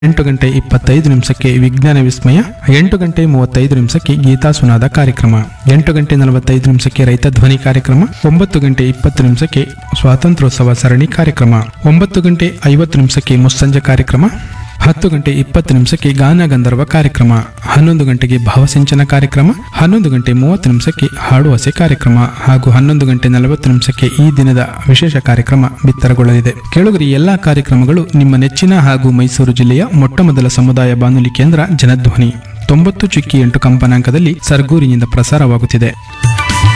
8:25 ವಿಜ್ಞಾನ ವಿಸ್ಮಯ, 8:35 ಗೀತಾ ಸುನಾದ ಕಾರ್ಯಕ್ರಮ, 8:45 ರೈತ ಧ್ವನಿ ಕಾರ್ಯಕ್ರಮ, 9:20 ಸ್ವಾತಂತ್ರ್ಯೋತ್ಸವ ಸರಣಿ ಕಾರ್ಯಕ್ರಮ, 9:50 ಮುಸ್ಸಂಜೆ ಕಾರ್ಯಕ್ರಮ, 10:20 ಗಾನ ಗಂಧರ್ವ ಕಾರ್ಯಕ್ರಮ, 11 ಗಂಟೆಗೆ ಭಾವಸಿಂಚನ ಕಾರ್ಯಕ್ರಮ, 11:30 ಹಾಡು ಹಸೆ ಕಾರ್ಯಕ್ರಮ ಹಾಗೂ 11:40 ಈ ದಿನದ ವಿಶೇಷ ಕಾರ್ಯಕ್ರಮ ಬಿತ್ತರಗೊಳ್ಳಲಿದೆ. ಕೇಳುಗರಿ, ಎಲ್ಲಾ ಕಾರ್ಯಕ್ರಮಗಳು ನಿಮ್ಮ ನೆಚ್ಚಿನ ಹಾಗೂ ಮೈಸೂರು ಜಿಲ್ಲೆಯ ಮೊಟ್ಟಮೊದಲ ಸಮುದಾಯ ಬಾನುಲಿ ಕೇಂದ್ರ ಜನಧ್ವನಿ 90.8 ಕಂಪನಾಂಕದಲ್ಲಿ ಸರಗೂರಿನಿಂದ ಪ್ರಸಾರವಾಗುತ್ತಿದೆ.